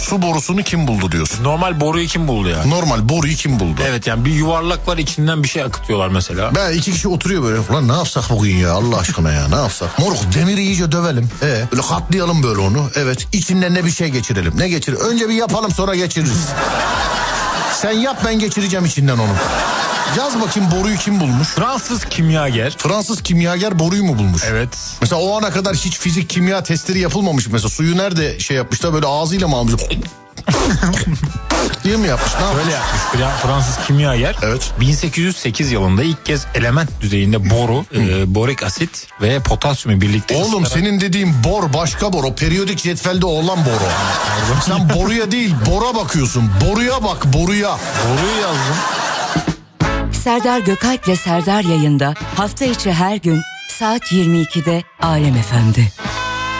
Su borusunu kim buldu diyorsun? Normal boruyu kim buldu yani? Normal boruyu kim buldu? Evet yani bir yuvarlak var, içinden bir şey akıtıyorlar mesela. Ben 2 kişi oturuyor böyle. Ulan ne yapsak bugün ya Allah aşkına ya, ne yapsak? Moruk demiri iyice dövelim. Böyle katlayalım böyle onu. Evet, içinden ne bir şey geçirelim. Ne geçir? Önce bir yapalım, sonra geçiririz. Sen yap, ben geçireceğim içinden onu. Yaz bakayım, boruyu kim bulmuş? Fransız kimyager. Fransız kimyager boruyu mu bulmuş? Evet. Mesela o ana kadar hiç fizik kimya testleri yapılmamış. Mesela suyu nerede şey yapmışlar, böyle ağzıyla mı almış? Diye mi yapmış? Ne yapmış? Öyle yapmış Fransız kimyager. Evet. 1808 yılında ilk kez element düzeyinde boru, borik asit ve potasyumu birlikte... Oğlum senin dediğin bor başka bor. O periyodik cetvelde olan boru. Sen boruya değil bora bakıyorsun. Boruya bak, boruya. Boruyu yazdım. Serdar Gökalp'le Serdar yayında hafta içi her gün saat 22'de Alem FM'de.